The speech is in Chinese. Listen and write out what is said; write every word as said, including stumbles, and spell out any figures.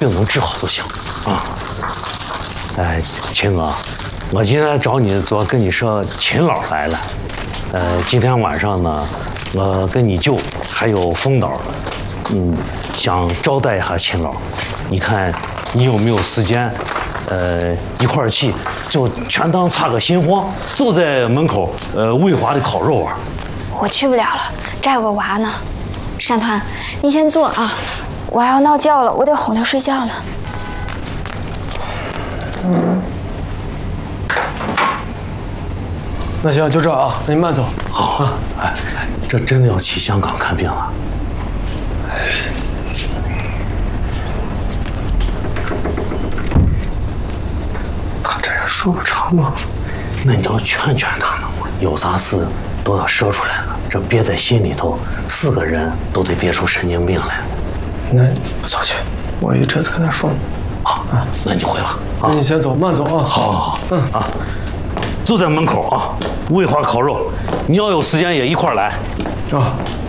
病能治好就行啊。哎，秦哥，我今天找你主要跟你说秦老来了。呃，今天晚上呢，我跟你舅还有风导，嗯，想招待一下秦老。你看你有没有时间？呃，一块儿去，就全当插个新货，就在门口，呃，卫华的烤肉啊。 我去不了了，这有个娃呢。山团，你先坐啊，我还要闹觉了，我得哄他睡觉呢。 嗯。那行，就这啊，那你慢走。 好啊，哎哎，这真的要去香港看病了。 他这样说不成吗？ 那你要劝劝他们，有啥事都要说出来了，这憋在心里头，四个人都得憋出神经病来。 那不操心，我一直跟他说呢。 好啊，那你回吧。 那你先走，慢走啊。 好，好，好，嗯啊，就在门口啊，卫华烤肉，你要有时间也一块儿来。 啊。